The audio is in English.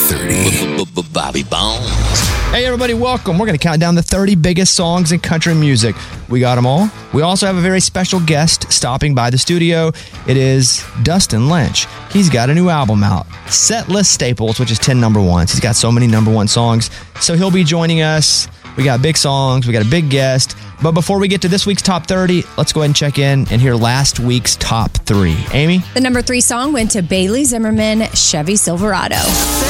30. Bobby Bones. Hey everybody, welcome. We're going to count down the 30 biggest songs in country music. We got them all. We also have a very special guest stopping by the studio. It is Dustin Lynch. He's got a new album out, Set List Staples, which is 10 number ones. He's got so many number one songs. So he'll be joining us. We got big songs. We got a big guest. But before we get to this week's top 30, let's go ahead and check in and hear last week's top 3. Amy? The number 3 song went to Bailey Zimmerman, Chevy Silverado.